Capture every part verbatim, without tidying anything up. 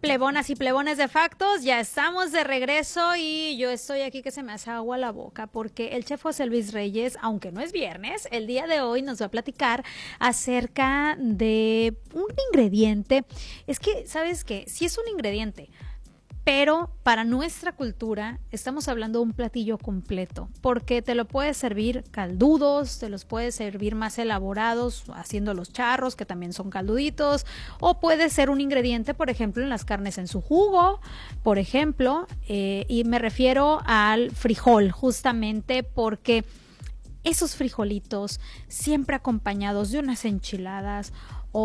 Plebonas y plebones de factos, ya estamos de regreso y yo estoy aquí que se me hace agua la boca porque el chef José Luis Reyes, aunque no es viernes, el día de hoy nos va a platicar acerca de un ingrediente. Es que, ¿sabes qué? Sí es un ingrediente, pero para nuestra cultura estamos hablando de un platillo completo, porque te lo puedes servir caldudos, te los puedes servir más elaborados, haciendo los charros, que también son calduditos, o puede ser un ingrediente, por ejemplo, en las carnes en su jugo, por ejemplo, eh, y me refiero al frijol, justamente porque esos frijolitos siempre acompañados de unas enchiladas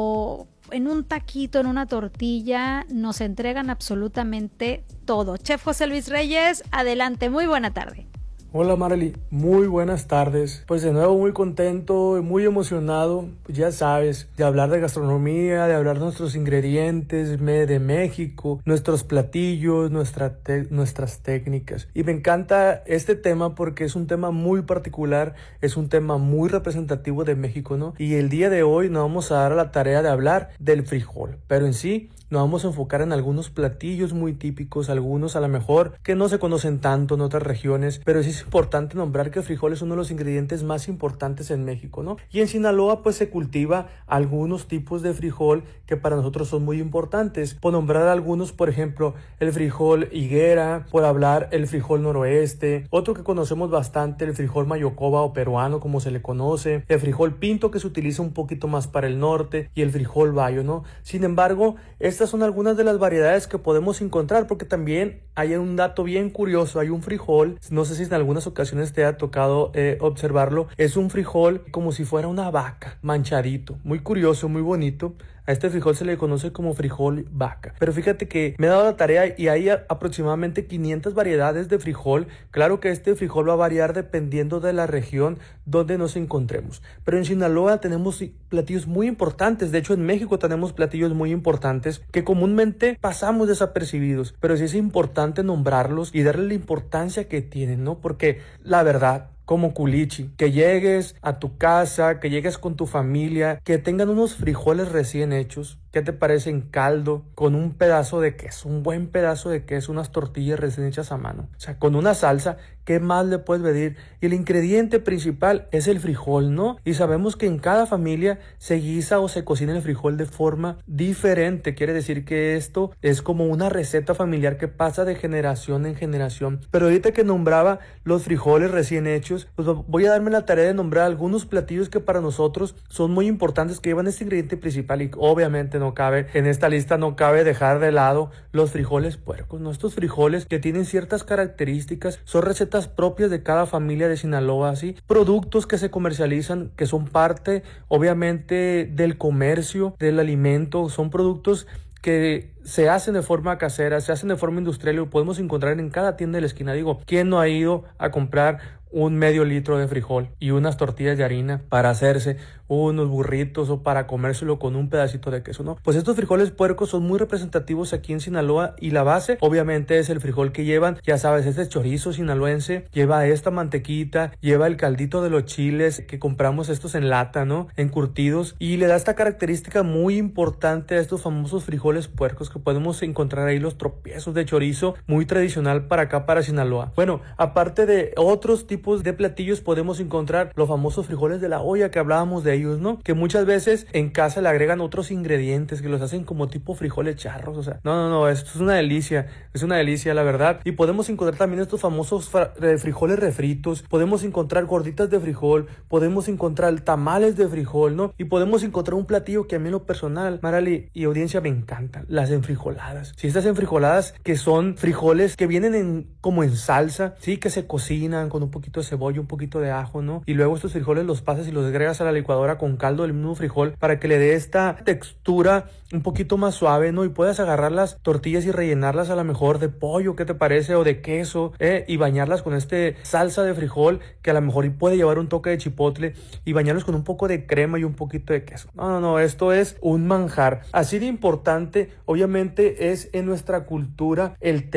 o en un taquito, en una tortilla, nos entregan absolutamente todo. Chef José Luis Reyes, adelante, muy buena tarde. Hola Marely, muy buenas tardes. Pues de nuevo muy contento y muy emocionado, pues ya sabes, de hablar de gastronomía, de hablar de nuestros ingredientes de México, nuestros platillos, nuestra te- nuestras técnicas. Y me encanta este tema porque es un tema muy particular, es un tema muy representativo de México, ¿no? Y el día de hoy nos vamos a dar a la tarea de hablar del frijol, pero en sí nos vamos a enfocar en algunos platillos muy típicos, algunos a lo mejor que no se conocen tanto en otras regiones, pero sí es importante nombrar que el frijol es uno de los ingredientes más importantes en México, ¿no? Y en Sinaloa pues se cultiva algunos tipos de frijol que para nosotros son muy importantes. Por nombrar algunos, por ejemplo, el frijol higuera, por hablar el frijol noroeste, otro que conocemos bastante, el frijol mayocoba o peruano como se le conoce, el frijol pinto que se utiliza un poquito más para el norte y el frijol bayo, ¿no? Sin embargo, es Estas son algunas de las variedades que podemos encontrar porque también hay un dato bien curioso, hay un frijol, no sé si en algunas ocasiones te ha tocado eh, observarlo, es un frijol como si fuera una vaca, manchadito, muy curioso, muy bonito. A este frijol se le conoce como frijol vaca. Pero fíjate que me he dado la tarea y hay a, aproximadamente quinientas variedades de frijol. Claro que este frijol va a variar dependiendo de la región donde nos encontremos. Pero en Sinaloa tenemos platillos muy importantes. De hecho, en México tenemos platillos muy importantes que comúnmente pasamos desapercibidos. Pero sí es importante nombrarlos y darle la importancia que tienen, ¿no? Porque la verdad, como culichi, que llegues a tu casa, que llegues con tu familia, que tengan unos frijoles recién hechos, ¿qué te parece en caldo? Con un pedazo de queso, un buen pedazo de queso, unas tortillas recién hechas a mano. O sea, con una salsa, ¿qué más le puedes pedir? Y el ingrediente principal es el frijol, ¿no? Y sabemos que en cada familia se guisa o se cocina el frijol de forma diferente. Quiere decir que esto es como una receta familiar que pasa de generación en generación. Pero ahorita que nombraba los frijoles recién hechos, pues voy a darme la tarea de nombrar algunos platillos que para nosotros son muy importantes, que llevan este ingrediente principal y obviamente no cabe, en esta lista no cabe dejar de lado los frijoles puercos, ¿no? Estos frijoles que tienen ciertas características, son recetas propias de cada familia de Sinaloa, ¿sí? Productos que se comercializan, que son parte, obviamente, del comercio, del alimento, son productos que se hacen de forma casera, se hacen de forma industrial y lo podemos encontrar en cada tienda de la esquina. Digo, ¿quién no ha ido a comprar un medio litro de frijol y unas tortillas de harina para hacerse unos burritos o para comérselo con un pedacito de queso, ¿no? Pues estos frijoles puercos son muy representativos aquí en Sinaloa y la base obviamente es el frijol que llevan, ya sabes, este chorizo sinaloense, lleva esta mantequita, lleva el caldito de los chiles que compramos estos en lata, ¿no? Encurtidos, y le da esta característica muy importante a estos famosos frijoles puercos que podemos encontrar ahí, los tropiezos de chorizo, muy tradicional para acá, para Sinaloa. Bueno, aparte de otros tipos de platillos podemos encontrar los famosos frijoles de la olla que hablábamos de ellos, ¿no? Que muchas veces en casa le agregan otros ingredientes que los hacen como tipo frijoles charros, o sea, no, no, no, esto es una delicia, es una delicia la verdad. Y podemos encontrar también estos famosos frijoles refritos, podemos encontrar gorditas de frijol, podemos encontrar tamales de frijol, ¿no? Y podemos encontrar un platillo que a mí en lo personal, Marely y audiencia, me encantan, las enfrijoladas. Si estas enfrijoladas que son frijoles que vienen en como en salsa, sí, que se cocinan con un poquito de cebolla, un poquito de ajo, ¿no? Y luego estos frijoles los pasas y los agregas a la licuadora con caldo del mismo frijol para que le dé esta textura un poquito más suave, ¿no? Y puedas agarrar las tortillas y rellenarlas a lo mejor de pollo, ¿qué te parece? O de queso, ¿eh? Y bañarlas con este salsa de frijol que a lo mejor puede llevar un toque de chipotle y bañarlos con un poco de crema y un poquito de queso. No, no, no, esto es un manjar. Así de importante, obviamente, es en nuestra cultura el té.